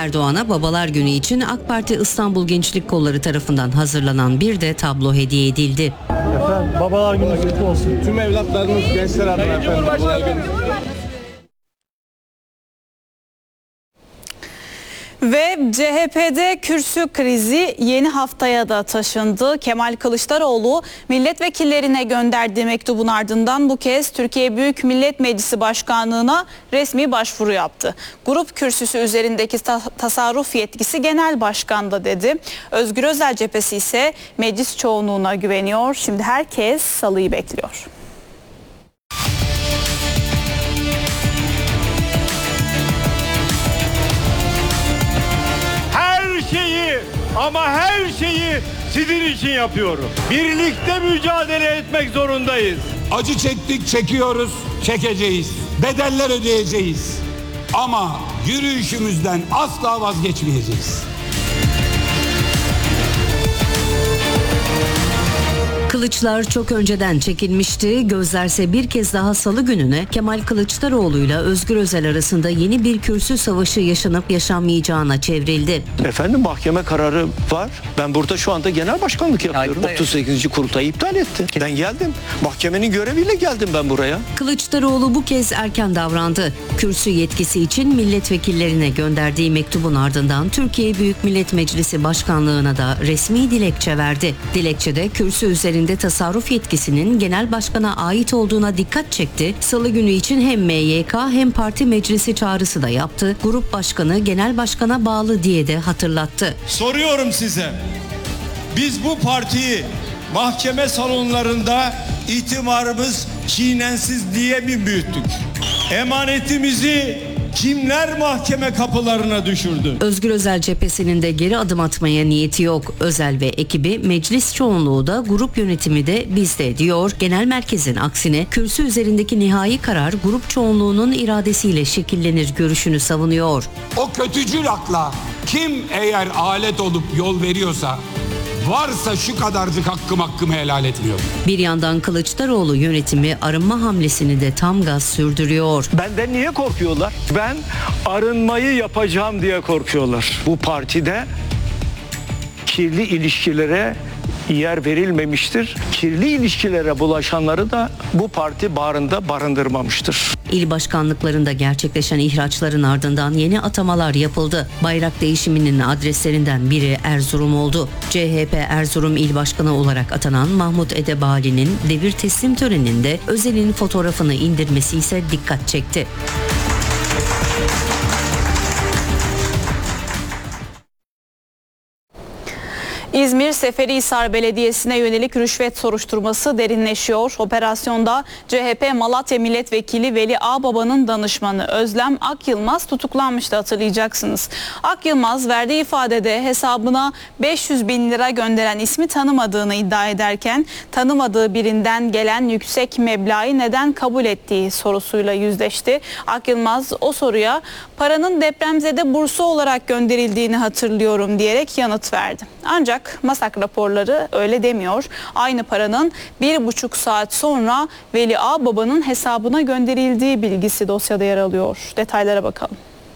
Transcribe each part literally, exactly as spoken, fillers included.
Erdoğan'a Babalar Günü için AK Parti İstanbul Gençlik Kolları tarafından hazırlanan bir de tablo hediye edildi. Efendim, Babalar Günü kutlu olsun. Tüm evlatlarınız gençler adına efendim. Babalar Günü. Ve C H P'de kürsü krizi yeni haftaya da taşındı. Kemal Kılıçdaroğlu milletvekillerine gönderdiği mektubun ardından bu kez Türkiye Büyük Millet Meclisi Başkanlığı'na resmi başvuru yaptı. Grup kürsüsü üzerindeki ta- tasarruf yetkisi genel başkanda dedi. Özgür Özel cephesi ise meclis çoğunluğuna güveniyor. Şimdi herkes salıyı bekliyor. Ama her şeyi sizin için yapıyorum. Birlikte mücadele etmek zorundayız. Acı çektik, çekiyoruz, çekeceğiz. Bedeller ödeyeceğiz. Ama yürüyüşümüzden asla vazgeçmeyeceğiz. Kılıçlar çok önceden çekilmişti. Gözlerse bir kez daha salı gününe Kemal Kılıçdaroğlu'yla Özgür Özel arasında yeni bir kürsü savaşı yaşanıp yaşanmayacağına çevrildi. Efendim mahkeme kararı var. Ben burada şu anda genel başkanlık yapıyorum. otuz sekizinci kurultayı iptal etti. Ben geldim. Mahkemenin göreviyle geldim ben buraya. Kılıçdaroğlu bu kez erken davrandı. Kürsü yetkisi için milletvekillerine gönderdiği mektubun ardından Türkiye Büyük Millet Meclisi Başkanlığı'na da resmi dilekçe verdi. Dilekçede kürsü üzerinde tasarruf yetkisinin genel başkana ait olduğuna dikkat çekti. Salı günü için hem M Y K hem parti meclisi çağrısı da yaptı. Grup başkanı genel başkana bağlı diye de hatırlattı. Soruyorum size. Biz bu partiyi mahkeme salonlarında itibarımız çiğnensiz diye mi büyüttük? Emanetimizi kimler mahkeme kapılarına düşürdü? Özgür Özel cephesinin de geri adım atmaya niyeti yok. Özel ve ekibi meclis çoğunluğu da grup yönetimi de bizde diyor. Genel merkezin aksine kürsü üzerindeki nihai karar grup çoğunluğunun iradesiyle şekillenir görüşünü savunuyor. O kötücül akla kim eğer alet olup yol veriyorsa, varsa şu kadarcık hakkım hakkımı helal etmiyor. Bir yandan Kılıçdaroğlu yönetimi arınma hamlesini de tam gaz sürdürüyor. Benden niye korkuyorlar? Ben arınmayı yapacağım diye korkuyorlar. Bu partide kirli ilişkilere yer verilmemiştir. Kirli ilişkilere bulaşanları da bu parti bağrında barındırmamıştır. İl başkanlıklarında gerçekleşen ihraçların ardından yeni atamalar yapıldı. Bayrak değişiminin adreslerinden biri Erzurum oldu. C H P Erzurum İl Başkanı olarak atanan Mahmut Edebali'nin devir teslim töreninde Özel'in fotoğrafını indirmesi ise dikkat çekti. İzmir Seferihisar Belediyesi'ne yönelik rüşvet soruşturması derinleşiyor. Operasyonda C H P Malatya Milletvekili Veli Ağbaba'nın danışmanı Özlem Akyılmaz tutuklanmıştı, hatırlayacaksınız. Akyılmaz verdiği ifadede hesabına beş yüz bin lira gönderen ismi tanımadığını iddia ederken tanımadığı birinden gelen yüksek meblağı neden kabul ettiği sorusuyla yüzleşti. Akyılmaz o soruya paranın depremzede bursu olarak gönderildiğini hatırlıyorum diyerek yanıt verdi. Ancak MASAK raporları öyle demiyor. Aynı paranın bir buçuk saat sonra Veli Ağbaba'nın hesabına gönderildiği bilgisi dosyada yer alıyor. Detaylara bakalım.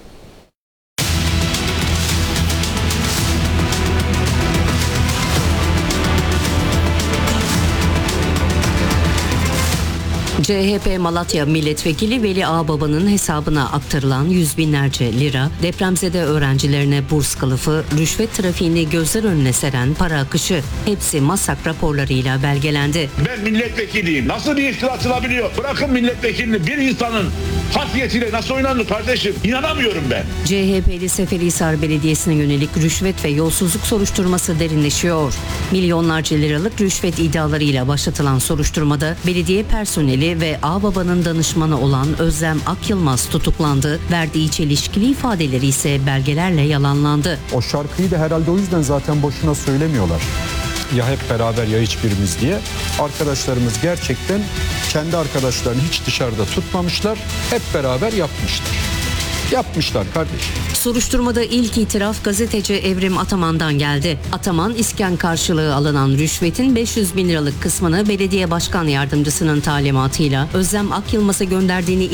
C H P Malatya Milletvekili Veli Ağbaba'nın hesabına aktarılan yüz binlerce lira, depremzede öğrencilerine burs kılıfı, rüşvet trafiğini gözler önüne seren para akışı, hepsi MASAK raporlarıyla belgelendi. Ben milletvekiliyim. Nasıl bir iftira atılabiliyor? Bırakın milletvekilini, bir insanın hasiyetiyle nasıl oynanır kardeşim? İnanamıyorum ben. C H P'li Seferihisar Belediyesi'ne yönelik rüşvet ve yolsuzluk soruşturması derinleşiyor. Milyonlarca liralık rüşvet iddialarıyla başlatılan soruşturmada belediye personeli ve Ağbaba'nın danışmanı olan Özlem Akyılmaz tutuklandı. Verdiği çelişkili ifadeleri ise belgelerle yalanlandı. O şarkıyı da herhalde o yüzden zaten boşuna söylemiyorlar. Ya hep beraber ya hiçbirimiz diye. Arkadaşlarımız gerçekten kendi arkadaşlarını hiç dışarıda tutmamışlar. Hep beraber yapmışlar. Yapmışlar kardeşim. Soruşturmada ilk itiraf gazeteci Evrim Ataman'dan geldi. Ataman, iskan karşılığı alınan rüşvetin beş yüz bin liralık kısmını belediye başkan yardımcısının talimatıyla Özlem Akyılmaz'a gönderdiğini